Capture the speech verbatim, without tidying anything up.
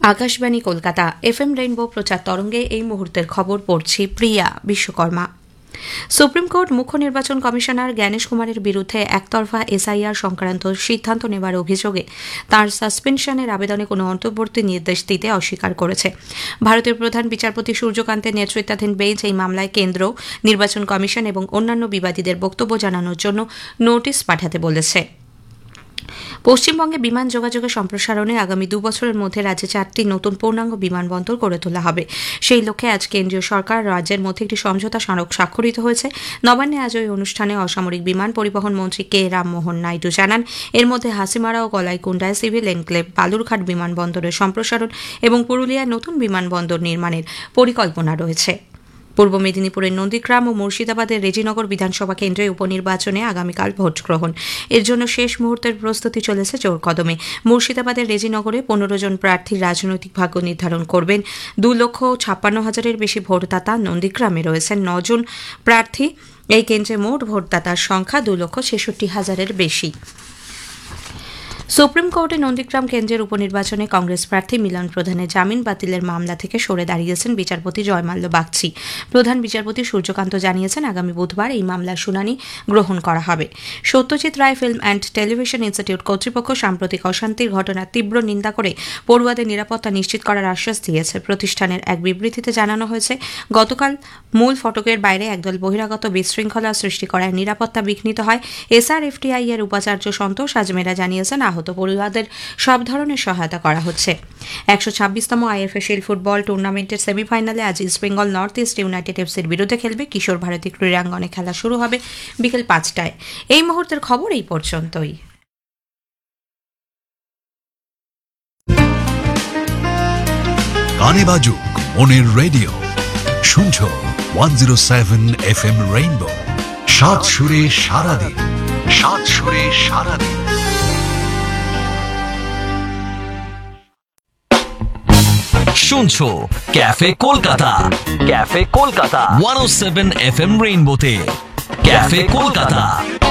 Akashvani Kolkata FM rainbow প্রচার তরঙ্গে এই মুহূর্তের খবর পড়ছি প্রিয়া বিশ্বকর্মা। সুপ্রিম কোর্ট মুখ্য নির্বাচন কমিশনার জ্ঞানেশ কুমারের বিরুদ্ধে একতরফা এসআইআর সংক্রান্ত সিদ্ধান্ত নেবার অভিযোগে তাঁর সাসপেনশনের আবেদনে কোনো অন্তর্বর্তী নির্দেশ দিতে অস্বীকার করেছে। ভারতের প্রধান বিচারপতি সূর্যকান্তের নেতৃত্বাধীন বেঞ্চ এই মামলায় কেন্দ্র, নির্বাচন কমিশন এবং অন্যান্য বিবাদীদের বক্তব্য জানানোর জন্য নোটিশ পাঠাতে বলেছে। পশ্চিমবঙ্গে বিমান যোগাযোগের সম্প্রসারণে আগামী দু বছরের মধ্যে রাজ্যে চারটি নতুন পূর্ণাঙ্গ বিমানবন্দর গড়ে তোলা হবে। সেই লক্ষ্যে আজ কেন্দ্রীয় সরকার রাজ্যের মধ্যে একটি সমঝোতা স্মারক স্বাক্ষরিত হয়েছে। নবান্নে আজ ওই অনুষ্ঠানে অসামরিক বিমান পরিবহন মন্ত্রী কে রামমোহন নাইডু জানান, এর মধ্যে হাসিমারা ও গলাইকুণ্ডায় সিভিল এনক্লেভ, বালুরঘাট বিমানবন্দরের সম্প্রসারণ এবং পুরুলিয়ায় নতুন বিমানবন্দর নির্মাণের পরিকল্পনা রয়েছে। পূর্ব মেদিনীপুরের নন্দীগ্রাম ও মুর্শিদাবাদের রেজিনগর বিধানসভা কেন্দ্রে উপনির্বাচনে আগামীকাল ভোট গ্রহণ। এর জন্য শেষ মুহূর্তের প্রস্তুতি চলেছে জোর কদমে। মুর্শিদাবাদের রেজিনগরে পনেরো জন প্রার্থীর রাজনৈতিক ভাগ্য নির্ধারণ করবেন। দু লক্ষ ছাপ্পান্ন হাজারের বেশি ভোটদাতা। নন্দীগ্রামে রয়েছেন নজন প্রার্থী। এই কেন্দ্রে মোট ভোটদাতার সংখ্যা দু লক্ষ ছেষট্টি হাজারের বেশি। সুপ্রিম কোর্টে নন্দীগ্রাম কেন্দ্রের উপনির্বাচনে কংগ্রেস প্রার্থী মিলন প্রধানের জামিন বাতিলের মামলা থেকে সরে দাঁড়িয়েছেন বিচারপতি জয়মাল্য বাগচি। প্রধান বিচারপতি সূর্যকান্ত জানিয়েছেন, আগামী বুধবার এই মামলার শুনানি গ্রহণ করা হবে। Satyajit Ray film and television institute কর্তৃপক্ষ সাম্প্রতিক অশান্তির ঘটনার তীব্র নিন্দা করে পড়ুয়াদের নিরাপত্তা নিশ্চিত করার আশ্বাস দিয়েছে। প্রতিষ্ঠানের এক বিবৃতিতে জানানো হয়েছে, গতকাল মূল ফটকের বাইরে একদল বহিরাগত বিশৃঙ্খলা সৃষ্টি করায় নিরাপত্তা বিঘ্নিত হয়। এসআরএফটিআই এর উপাচার্য সন্তোষ আজমেরা জানিয়েছেন, আহত পড়ুয়াদের সব ধরনের সহায়তা করা হচ্ছে। একশো ছাব্বিশতম আইএফএ ফুটবল টুর্নামেন্টের সেমিফাইনালে আজ east Bengal north east United এফসির বিরুদ্ধে খেলবে। কিশোর ভারতী ক্রীড়াঙ্গনে খেলা শুরু হবে বিকেল পাঁচটায়। এই মুহূর্তের খবর এই পর্যন্তই। গানে বাজুক মনের রেডিও, শুনছো one zero seven F M rainbow. সাত সুরে সারাদিন, সাত সুরে সারাদিন। শুনছো cafe Kolkata, cafe Kolkata one ও seven F M রেইনবোতে। Cafe Kolkata.